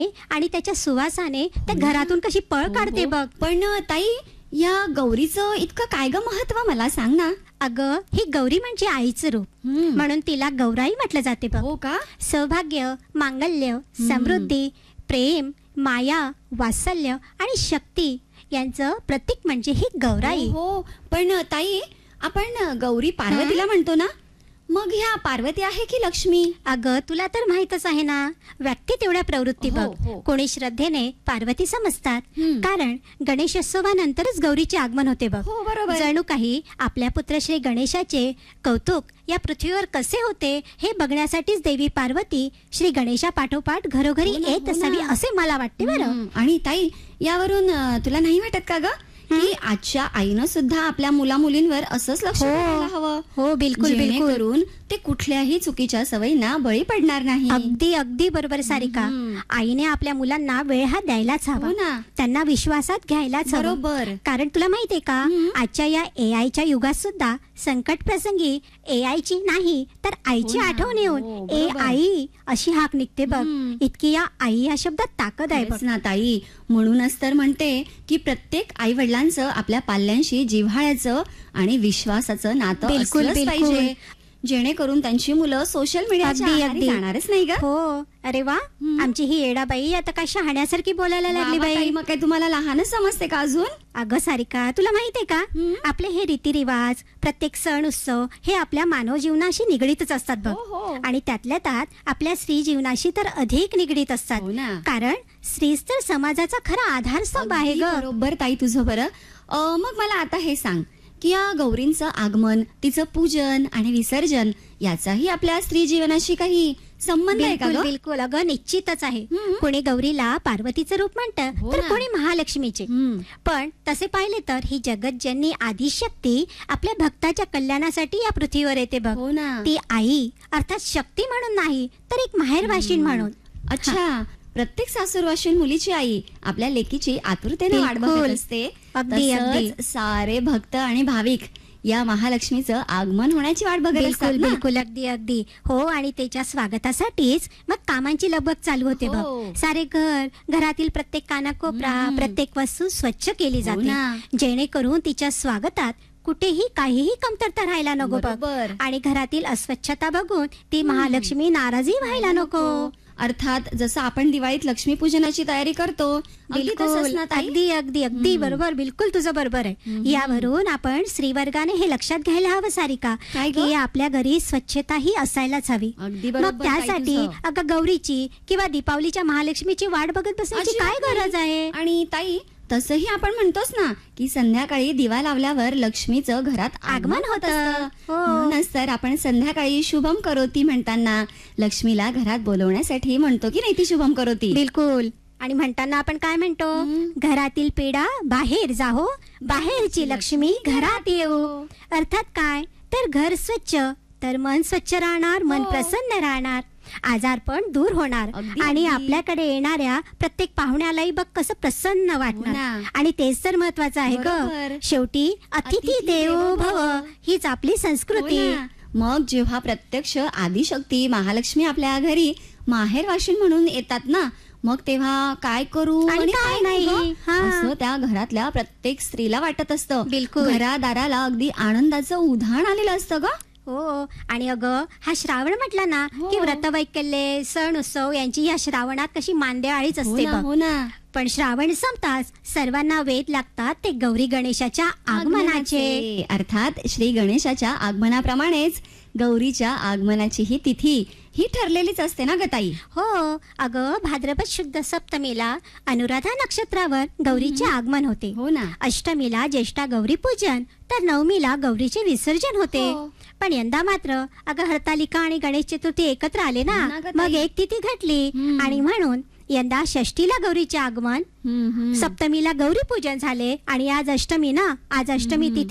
आणि त्याच्या सुवासाने त्या घरातून कशी पळ काढते बघ. पण ताई, या गौरीचं इतकं काय ग महत्व, मला सांग ना. अगं, ही गौरी म्हणजे आईचं रूप, म्हणून तिला गौराई म्हटलं जाते बघ. हो का? सौभाग्य, मांगल्य, समृद्धी, प्रेम, माया, वात्सल्य आणि शक्ती यांचं प्रतीक म्हणजे ही गौराई. हो, पण ताई, आपण गौरी पार्वतीला म्हणतो ना, मग ह्या पार्वती आहे की लक्ष्मी? अगं, तुला तर माहीतच आहे ना, व्यक्ती तेवढ्या प्रवृत्ती हो, बघ. हो. कोणी श्रद्धेने पार्वती समजतात, कारण गणेशोत्सवानंतरच गौरीचे आगमन होते बघ. हो, बरोबर. जणू काही आपल्या पुत्र श्री गणेशाचे कौतुक या पृथ्वीवर कसे होते हे बघण्यासाठीच देवी पार्वती श्री गणेशा पाठोपाठ घरोघरी हो ना, येत हो ना. असावी असे मला वाटते बरं. आणि ताई, यावरून तुला नाही वाटत का ग, की आजच्या आईनं सुद्धा आपल्या मुला मुलींवर असंच लक्ष द्यायला हवं? हो, बिलकुल बिलकुल. जेणेकरून ते कुठल्याही चुकीच्या सवयींना बळी पडणार नाही. अगदी अगदी बरोबर सारिका. आईने आपल्या मुलांना वेळ हा द्यायलाच हवा, हो ना. त्यांना विश्वासात घ्यायलाच हवं. बरोबर. कारण तुला माहितीये का, आजच्या या AI च्या युगात सुद्धा संकट प्रसंगी AI ची नाही तर आईची हो ना. आठवण येऊन हो, ए बरोबर. आई अशी हाक निघते बघ. इतकी या आई या शब्दात ताकद आहे बघ. खरंच ना ताई, म्हणूनच तर म्हणते की प्रत्येक आई वडिलांचं आपल्या पाल्यांशी जिव्हाळ्याचं आणि विश्वासाचं नातं बिलकुल, असलंच बिलकुल. पाहिजे, जेणेकरून त्यांची मुलं सोशल मीडियाच्या अगदी, आहारी अगदी. जाणारच नाही ग. हो, अरे वा, आमची ही येडाबाई आता काय शहाण्यासारखी बोलायला लागली वा, वा, बाई. ताई, मग काय तुम्हाला लहानच समजते का अजून? अगं सारिका, तुला माहितीये का, आपले हे रीतिरिवाज, प्रत्येक सण उत्सव हे आपल्या मानव जीवनाशी निगडीतच असतात बघ. हो, हो. आणि त्यातल्या त्यात आपल्या स्त्री जीवनाशी तर अधिक निगडीत असतात. हो ना. कारण स्त्रीच तर समाजाचा खरा आधारस्तंभ आहे अगदी ग. बरोबर ताई तुझं. बरं, मग मला आता हे सांग की या गौरींचं आगमन, तिचं पूजन आणि विसर्जन याचाही आपल्या स्त्री जीवनाशी काही संबंध आहे का बिलकुल ग? बिलकुल. अगं, निश्चितच आहे. कोणी गौरीला पार्वतीचं रूप म्हणतं, हो तर ना. कोणी महालक्ष्मीचे. पण तसे पाहिले तर ही जगतजननी आदिशक्ती आपल्या भक्ताच्या कल्याणासाठी या पृथ्वीवर येते बघ. हो ना. ती आई अर्थात शक्ती म्हणून नाही तर एक माहेरवाशीण म्हणून. अच्छा, प्रत्येक सासूरवाशीण मुलीची आई आपल्या लेकीची आतुरतेने वाट बिलकुल. बघत असते. अगदी, अगदी. तसंच सारे भक्त आणि भाविक या महालक्ष्मीचं आगमन होण्याची वाट बघत असतात बिलकुल ना. बिलकुल. अगदी अगदी. हो, आणि त्याच्या स्वागतासाठीच मग कामांची लगबग चालू होते हो. बघ. सारे घरातील प्रत्येक कानाकोपरा, प्रत्येक वस्तू स्वच्छ केली जाते, ना. जेणेकरून तिच्या स्वागतात कुठेही काहीही कमतरता राहायला नको बघ. बरोबर. आणि घरातील अस्वच्छता बघून ती महालक्ष्मी नाराजी व्हायला नको. अर्थात जसं आपण दिवाळीत लक्ष्मीपूजनाची तयारी करतो, अगदी तसंच बिलकुल. ना ताई? अगदी अगदी अगदी बरोबर. बिलकुल तुझं बरोबर आहे. यावरून आपण स्त्रीवर्गाने हे लक्षात घ्यायला हवं सारिका, काय ग? की आपल्या घरी स्वच्छता ही असायलाच हवी. अगदी मग बरोबर ताई त्यासाठी तुझं. अगं गौरीची किंवा दीपावलीच्या महालक्ष्मीची वाट बघत बसायची काय अजिबात गरज नाही. आहे? आणि ताई, तसंही आपण म्हणतोच ना की संध्याकाळी दिवा लावल्यावर लक्ष्मीचं घरात आगमन होत असतं. हो. म्हणूनच तर आपण संध्याकाळी शुभम करोती म्हणताना लक्ष्मीला घरात बोलवण्यासाठी म्हणतो की नाही ती शुभम करोती. बिलकुल. आणि म्हणताना आपण काय म्हणतो, घरातील पिढा बाहेर जाहो, बाहेरची लक्ष्मी घरात येऊ. अर्थात काय, तर घर स्वच्छ तर मन स्वच्छ राहणार, मन हो. प्रसन्न राहणार, आजारपण दूर होणार, अगदी, आणि अगदी. आपल्याकडे येणाऱ्या प्रत्येक पाहुण्यालाही बघ कसं प्रसन्न हो वाटणार. ना. आणि तेच तर महत्वाचं आहे बरोबर. ग. शेवटी अतिथी अतिथी देवो देवो भव भव. हीच आपली संस्कृती. हो ना. मग जेव्हा प्रत्यक्ष आदिशक्ती महालक्ष्मी आपल्या घरी माहेरवाशीण म्हणून येतात ना, मग तेव्हा काय करू आणि काय नाही. ग? हा. असं त्या घरातल्या प्रत्येक स्त्रीला वाटत असतं. बिलकुल. घरादाराला अगदी आनंदाचं उधाण आलेलं असतं ग. हो. आणि अगं, हा श्रावण म्हटला ना हो. की व्रतवैकल्ये, सण उत्सव यांची या श्रावणात कशी मांदेआळीच हो असते ना, बघ. हो ना. पण श्रावण संपताच सर्वांना वेध लागतात ते गौरी गणेशाच्या आगमनाचे. अर्थात श्री गणेशाच्या आगमनाप्रमाणेच गौरीच्या आगमनाची ही तिथी ही ठरलेलीच असते ना ग ताई. हो. अगं, भाद्रपद शुद्ध सप्तमीला अनुराधा नक्षत्रावर गौरीचे आगमन होते. हो ना. अष्टमीला ज्येष्ठा गौरी पूजन तर नवमीला गौरीचे विसर्जन होते. हो. पण यंदा मात्र अगं हरतालिका आणि गणेश चतुर्थी एकत्र आले ना, हो ना ग ताई. मग एक तिथी घटली. आणि म्हणून यंदा षष्टीला गौरीचे आगमन, सप्तमीला गौरी पूजन झाले, आणि आज अष्टमी ना, आज अष्टमी तिथी